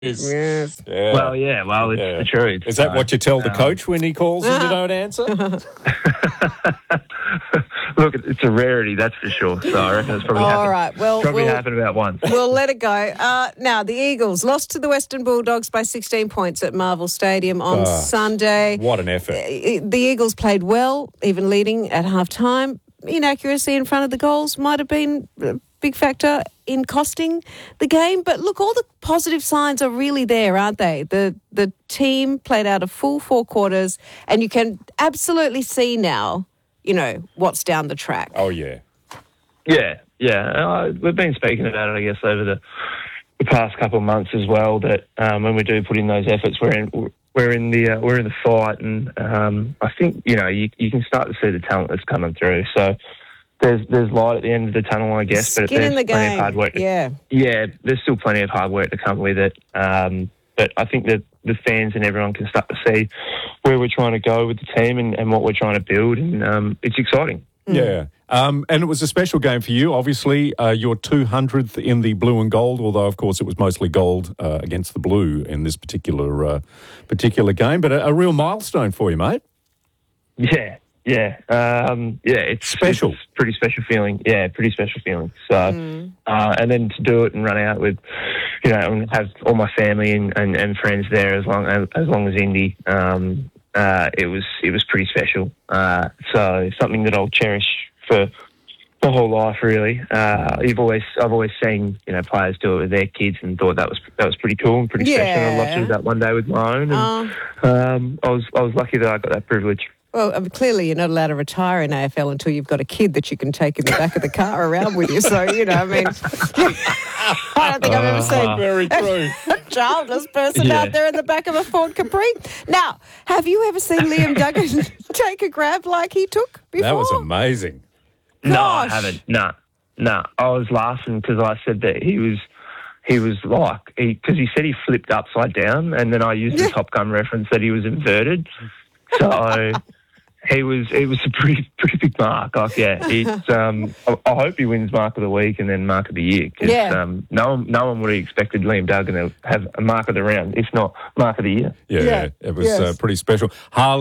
Yes. Yeah. Well, yeah. Well, it's the truth. Is that what you tell the coach when he calls and you don't answer? Look, it's a rarity, that's for sure. So I reckon it's probably happened. All right. Well, probably happened about once. We'll let it go. Now, the Eagles lost to the Western Bulldogs by 16 points at Marvel Stadium on Sunday. What an effort. The Eagles played well, even leading at half-time. Inaccuracy in front of the goals might have been a big factor in costing the game. But look, all the positive signs are really there, aren't they? The team played out a full 4 quarters, and you can absolutely see now, what's down the track. Oh, yeah. Yeah. We've been speaking about it, I guess, over the past couple of months as well. That when we do put in those efforts, we're in the fight, and I think you can start to see the talent that's coming through. So there's light at the end of the tunnel, I guess. Skin but there's in the plenty game. of hard work. Yeah. There's still plenty of hard work to come with it. But I think that the fans and everyone can start to see where we're trying to go with the team and what we're trying to build, and it's exciting. Yeah. And it was a special game for you, obviously. Your 200th in the blue and gold, although, of course, it was mostly gold against the blue in this particular game. But a real milestone for you, mate. Yeah. It's special. It's pretty special feeling. Yeah, pretty special feeling. So, and then to do it and run out with, and have all my family and friends there as long as Indy. It was pretty special. So something that I'll cherish for the whole life, really. I've always seen players do it with their kids and thought that was pretty cool and pretty special. I'd love to do that one day with my own. And, I was lucky that I got that privilege. Well, clearly you're not allowed to retire in AFL until you've got a kid that you can take in the back of the car around with you. So, I don't think I've ever seen very true. a childless person out there in the back of a Ford Capri. Now, have you ever seen Liam Duggan take a grab like he took before? That was amazing. Gosh. No, I haven't. No. I was laughing because I said that he was like, because he said he flipped upside down, and then I used the Top Gun reference that he was inverted. So it was a pretty big mark. Like, it's I hope he wins Mark of the Week and then Mark of the Year, because no one would have expected Liam Duggan to have a Mark of the Round, if not Mark of the Year. Yeah. It was pretty special.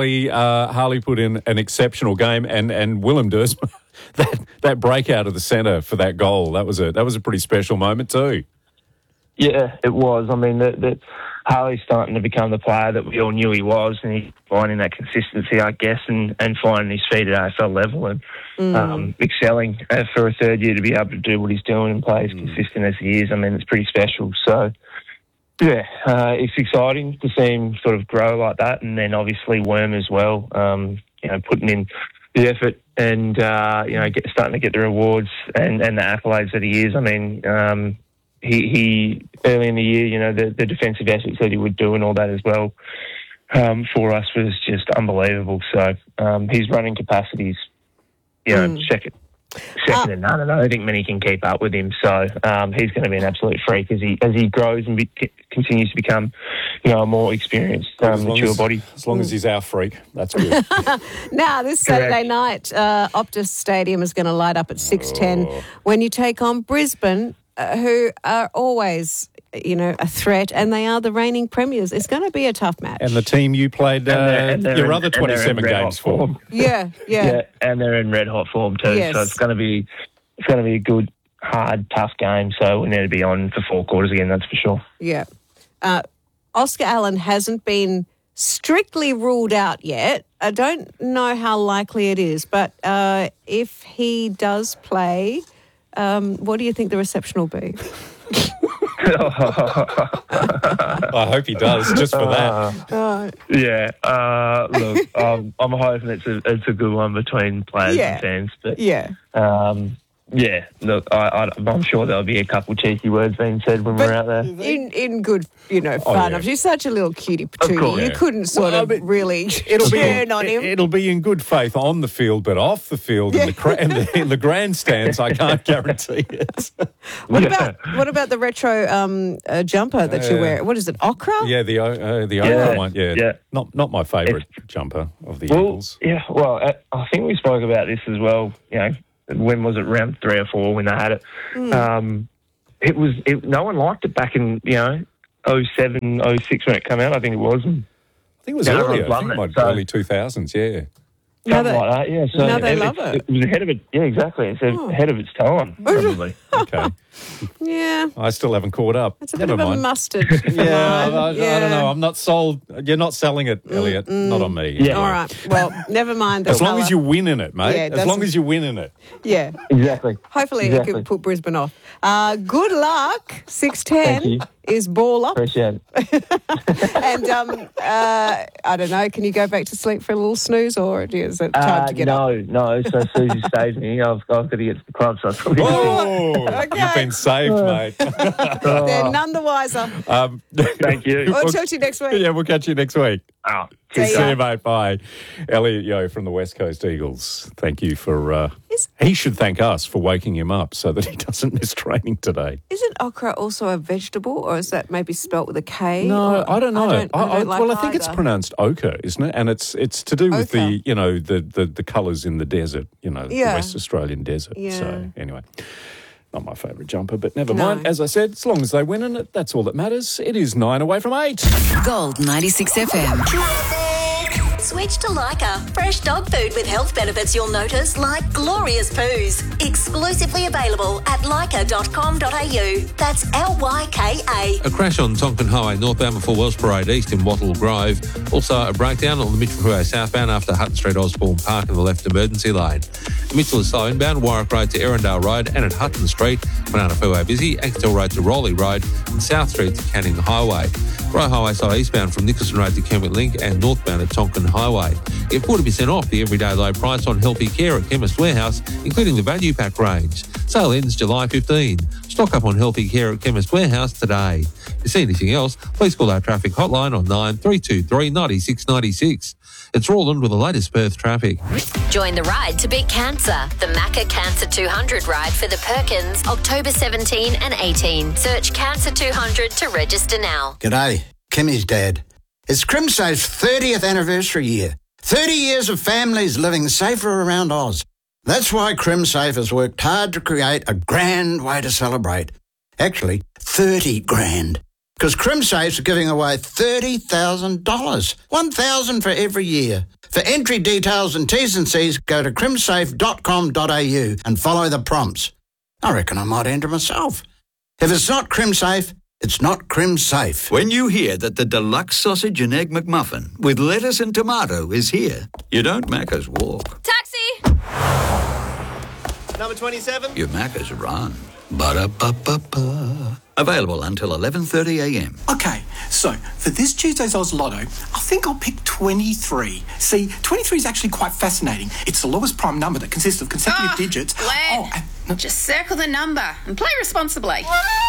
Harley put in an exceptional game, and Willem Dersma, that breakout of the centre for that goal, that was a pretty special moment too. Yeah, it was. I mean, that Harley's starting to become the player that we all knew he was, and he's finding that consistency, I guess, and finding his feet at AFL level and excelling for a third year to be able to do what he's doing and play as consistent as he is. I mean, it's pretty special. So, yeah, it's exciting to see him sort of grow like that, and then obviously Worm as well, putting in the effort and, starting to get the rewards and the accolades that he is. I mean, he early in the year, the defensive efforts that he would do and all that as well for us was just unbelievable. So his running capacities, second to none, and I don't think many can keep up with him. So he's going to be an absolute freak as he grows and continues to become, a more experienced, mature body. As long as he's our freak, that's good. Now, this Saturday night, Optus Stadium is going to light up at 6:10 when you take on Brisbane, who are always, a threat, and they are the reigning premiers. It's going to be a tough match. And the team you played your other 27 games for. Yeah. And they're in red hot form too. Yes. So it's going to be a good, hard, tough game. So we need to be on for 4 quarters again. That's for sure. Yeah. Oscar Allen hasn't been strictly ruled out yet. I don't know how likely it is, but if he does play, what do you think the reception will be? I hope he does, just for that. Look, I'm hoping it's a good one between players and fans. But look, I'm sure there'll be a couple cheeky words being said when we're out there. In good, fun. She's such a little cutie patootie. You couldn't sort of really turn on him. It'll be in good faith on the field, but off the field in the grandstands, I can't guarantee it. What about the retro jumper that you wear? What is it, ochre? Yeah, the ochre one. Yeah. Not my favourite jumper of the Eagles. Yeah, well, I think we spoke about this as well. When was it, round 3 or 4 when they had it? No one liked it back in 07, 06 when it came out, I think it was. And I think it was Yeah, earlier. everyone's I think it loving might it, be so- early 2000s, yeah. something like that, yeah. So Now they love it. It was ahead of it. Yeah, exactly. It's ahead of its time, probably. Okay. Yeah. I still haven't caught up. It's a Never bit of a mind. mustard. Yeah, I don't know. I'm not sold. You're not selling it, Elliot. Not on me. Yeah. All right. Well, never mind the As long colour. as you win in it, mate. Yeah, it as long doesn't- as you win in it. Yeah. Exactly. Hopefully Exactly. it can put Brisbane off. Good luck. Thank 6:10 you. is ball up. Appreciate it. And I don't know, can you go back to sleep for a little snooze or is it time to get up? No. So Susie stays me. I've got to get to the club, so I probably Oh, Okay. you've been saved, mate. They're none the wiser. Thank you. We'll talk to you next week. Yeah, we'll catch you next week. Oh, See See ya. you, mate. Bye. Elliot Yeo from the West Coast Eagles. Thank you for... he should thank us for waking him up so that he doesn't miss training today. Isn't okra also a vegetable or is that maybe spelt with a K? No, Or- I don't know. I don't like well, I think it's either. pronounced ochre, isn't it? And it's to do with Ochre. the colours in the desert, Yeah. the West Australian desert. Yeah. So anyway, not my favourite jumper, but never No. mind. As I said, as long as they win in it, that's all that matters. It is 9 away from 8. Gold 96 FM. Switch to Leica. Fresh dog food with health benefits you'll notice, like glorious poos. Exclusively available at leica.com.au. That's LYKA. A crash on Tonkin Highway northbound before Welsh Parade East in Wattle Grove. Also a breakdown on the Mitchell Freeway southbound after Hutton Street Osborne Park in the left emergency lane. Mitchell is slow inbound, Warwick Road to Erindale Road and at Hutton Street, Banana Freeway busy, Axtell Road to Rowley Road and South Street to Canning Highway. Roe Highway side eastbound from Nicholson Road to Kermit Link and northbound at Tonkin Highway. Get 40% off the everyday low price on healthy care at Chemist Warehouse, including the value pack range. Sale ends July 15. Stock up on healthy care at Chemist Warehouse today. If you see anything else, please call our traffic hotline on 9323 96 96. It's Roland with the latest Perth traffic. Join the ride to beat cancer. The Macca Cancer 200 ride for the Perkins, October 17 and 18. Search Cancer 200 to register now. G'day, Kimmy's dad. It's CrimSafe's 30th anniversary year. 30 years of families living safer around Oz. That's why CrimSafe has worked hard to create a grand way to celebrate. Actually, 30 grand. Because CrimSafe's giving away $30,000. $1,000 for every year. For entry details and T's and C's, go to crimsafe.com.au and follow the prompts. I reckon I might enter myself. If it's not CrimSafe, it's not CrimSafe. When you hear that the deluxe sausage and egg McMuffin with lettuce and tomato is here, you don't Macca's walk. Taxi! Number 27. You Macca's run. Ba-da-ba-ba-ba. Available until 11:30am. Okay, so for this Tuesday's Oz Lotto, I think I'll pick 23. See, 23 is actually quite fascinating. It's the lowest prime number that consists of consecutive digits. Glenn, just circle the number and play responsibly.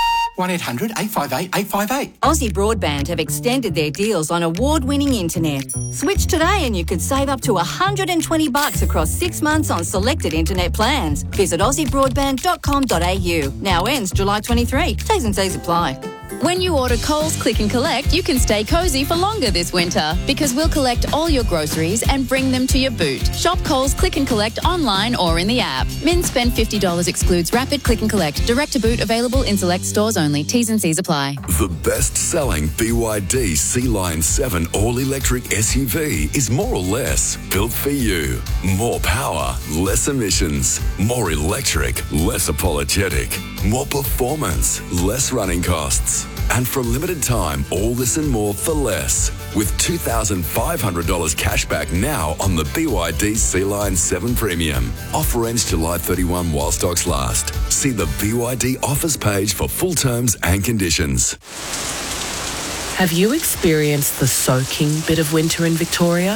1-800-858-858. Aussie Broadband have extended their deals on award-winning internet. Switch today and you could save up to $120 across 6 months on selected internet plans. Visit aussiebroadband.com.au. Now ends July 23. T's and C's apply. When you order Coles Click and Collect, you can stay cosy for longer this winter because we'll collect all your groceries and bring them to your boot. Shop Coles Click and Collect online or in the app. Min spend $50 excludes rapid click and collect. Direct to boot available in select stores only. T's and C's apply. The best-selling BYD Sea Line 7 all-electric SUV is more or less built for you. More power, less emissions. More electric, less apologetic. More performance, less running costs. And for a limited time, all this and more for less. With $2,500 cash back now on the BYD Sea Line 7 Premium. Offer ends July 31 while stocks last. See the BYD offers page for full terms and conditions. Have you experienced the soaking bit of winter in Victoria?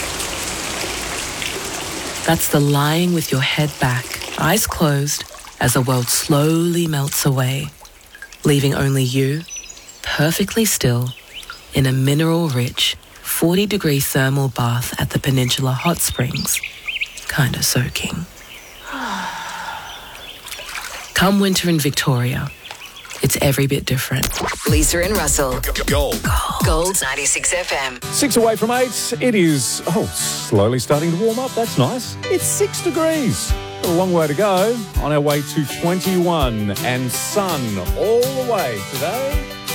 That's the lying with your head back, eyes closed, as the world slowly melts away, leaving only you, perfectly still, in a mineral-rich, 40-degree thermal bath at the Peninsula Hot Springs, kinda soaking. Come winter in Victoria, it's every bit different. Lisa and Russell. Gold. Gold 96 FM. 6 away from 8. It is, slowly starting to warm up. That's nice. It's 6 degrees. A long way to go on our way to 21 and sun all the way today.